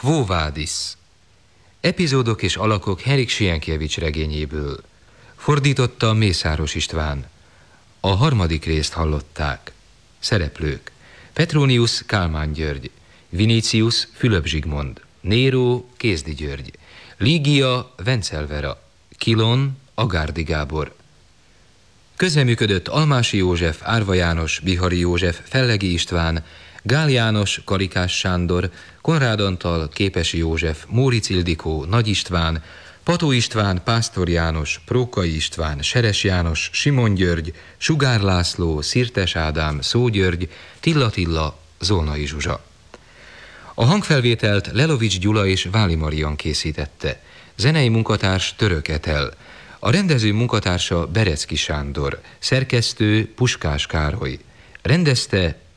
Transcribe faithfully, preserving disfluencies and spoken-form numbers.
Quo Vadis. Epizódok és alakok Henrik Sienkiewicz regényéből. Fordította Mészáros István. A harmadik részt hallották. Szereplők: Petronius Kálmán György, Vinicius Fülöp Zsigmond, Néró Kézdi György, Lígia Vencel Vera, Kilon Agárdi Gábor. Közreműködött Almási József, Árva János, Bihari József, Fellegi István, Gál János, Karikás Sándor, Konrád Antal, Képesi József, Móricz Ildikó, Nagy István, Pató István, Pásztor János, Prókai István, Seres János, Simon György, Sugár László, Szirtes Ádám, Szó György, Tilla Tilla, Zolnai Zsuzsa. A hangfelvételt Lelovics Gyula és Váli Marian készítette. Zenei munkatárs Török Etel. A rendező munkatársa Berecki Sándor. Szerkesztő Puskás Károly. Rendezte